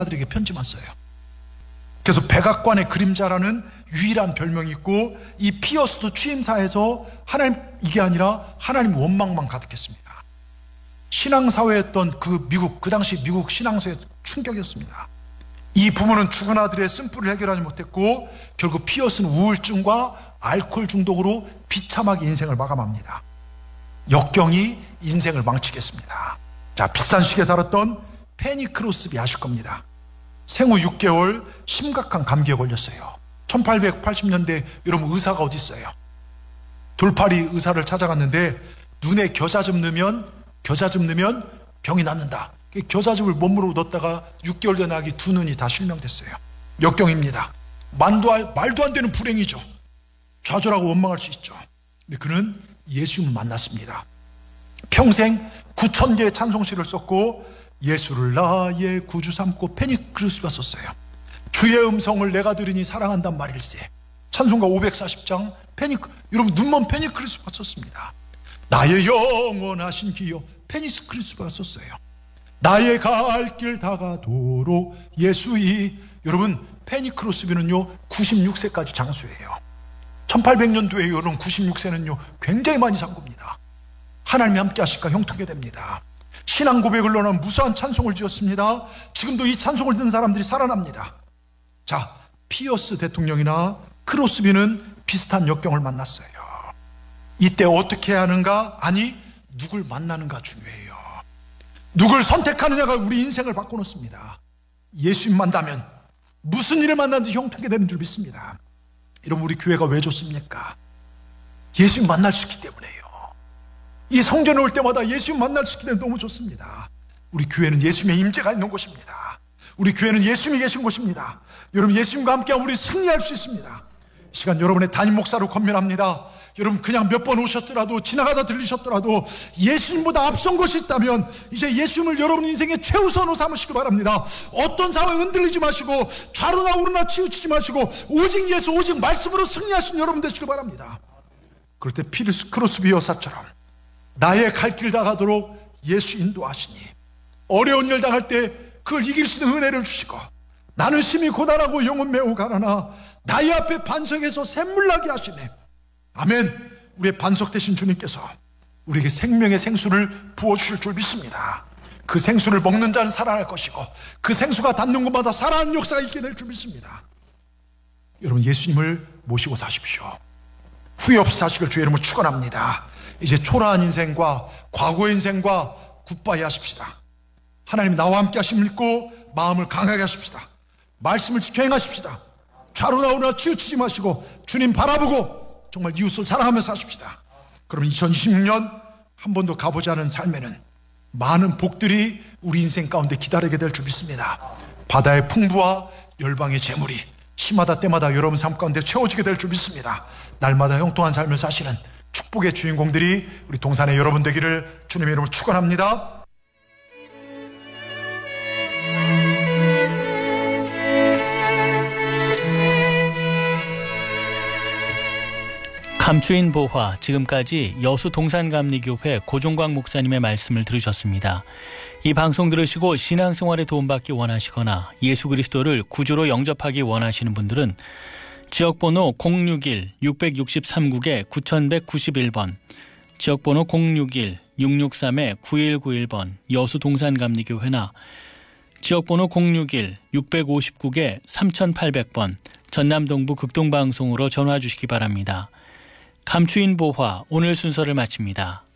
들에게 편지만 써요. 그래서 백악관의 그림자라는 유일한 별명이 있고, 이 피어스도 취임사에서 하나님, 이게 아니라 하나님 원망만 가득했습니다. 신앙사회였던 그 미국, 그 당시 미국 신앙사회 충격이었습니다. 이 부모는 죽은 아들의 쓴뿌리를 해결하지 못했고, 결국 피어스는 우울증과 알코올 중독으로 비참하게 인생을 마감합니다. 역경이 인생을 망치겠습니다. 자, 비슷한 시기에 살았던 페니 크로스비 아실 겁니다. 생후 6개월 심각한 감기에 걸렸어요. 1880년대 여러분 의사가 어디 있어요? 돌팔이 의사를 찾아갔는데 눈에 겨자즙 넣으면 병이 낫는다. 겨자즙을 몸으로 넣었다가 6개월 된 아기 두 눈이 다 실명됐어요. 역경입니다. 말도 안 되는 불행이죠. 좌절하고 원망할 수 있죠. 근데 그는 예수님을 만났습니다. 평생 9,000개의 찬송시를 썼고 예수를 나의 구주 삼고 페니 크로스비가 썼어요. 주의 음성을 내가 들으니 사랑한단 말일세. 찬송가 540장 여러분 눈먼 페니 크로스비가 썼습니다. 나의 영원하신 기여 페니 크로스비가 썼어요. 나의 갈 길 다가도록 예수이. 여러분 페니 크로스비는요 96세까지 장수예요. 1800년도에 여러분 96세는요 굉장히 많이 산 겁니다. 하나님이 함께 하실까 형통하게 됩니다. 신앙 고백을 논한 무수한 찬송을 지었습니다. 지금도 이 찬송을 듣는 사람들이 살아납니다. 자, 피어스 대통령이나 크로스비는 비슷한 역경을 만났어요. 이때 어떻게 해야 하는가? 아니, 누굴 만나는가 중요해요. 누굴 선택하느냐가 우리 인생을 바꿔놓습니다. 예수님 만나면 무슨 일을 만나든지 형통하게 되는 줄 믿습니다. 여러분 우리 교회가 왜 좋습니까? 예수님 만날 수 있기 때문에요. 이 성전에 올 때마다 예수님 만날 수 있기 때문에 너무 좋습니다. 우리 교회는 예수님의 임재가 있는 곳입니다. 우리 교회는 예수님이 계신 곳입니다. 여러분 예수님과 함께하면 우리 승리할 수 있습니다. 이 시간 여러분의 담임 목사로 권면합니다. 여러분 그냥 몇 번 오셨더라도 지나가다 들리셨더라도 예수님보다 앞선 것이 있다면 이제 예수님을 여러분 인생의 최우선으로 삼으시기 바랍니다. 어떤 상황에 흔들리지 마시고 좌로나 우로나 치우치지 마시고 오직 예수 오직 말씀으로 승리하신 여러분 되시기 바랍니다. 그럴 때 피르스 크로스비 여사처럼 나의 갈 길 다가도록 예수 인도하시니 어려운 일 당할 때 그걸 이길 수 있는 은혜를 주시고 나는 심히 고단하고 영혼 매우 가라나 나의 앞에 반석에서 샘물 나게 하시네. 아멘. 우리의 반석 되신 주님께서 우리에게 생명의 생수를 부어주실 줄 믿습니다. 그 생수를 먹는 자는 살아날 것이고 그 생수가 닿는 곳마다 살아나는 역사가 있게 될 줄 믿습니다. 여러분 예수님을 모시고 사십시오. 후회 없이 사시길 주의 이름으로 축원합니다. 이제 초라한 인생과 과거의 인생과 굿바이 하십시다. 하나님 나와 함께 하심을 믿고 마음을 강하게 하십시다. 말씀을 지켜 행하십시다. 좌로나 우로나 치우치지 마시고 주님 바라보고 정말 이웃을 사랑하면서 사십시다. 그럼 2026년 한 번도 가보지 않은 삶에는 많은 복들이 우리 인생 가운데 기다리게 될 줄 믿습니다. 바다의 풍부와 열방의 재물이 시마다 때마다 여러분 삶 가운데 채워지게 될 줄 믿습니다. 날마다 형통한 삶을 사시는 축복의 주인공들이 우리 동산의 여러분 되기를 주님의 이름으로 축원합니다. 감추인 보화, 지금까지 여수 동산감리교회 고종광 목사님의 말씀을 들으셨습니다. 이 방송 들으시고 신앙생활에 도움받기 원하시거나 예수 그리스도를 구주로 영접하기 원하시는 분들은 지역번호 061-663국에 9191번, 지역번호 061-663-9191번 여수 동산감리교회나 지역번호 061-659국에 3800번 전남동부 극동방송으로 전화 주시기 바랍니다. 감추인 보화, 오늘 순서를 마칩니다.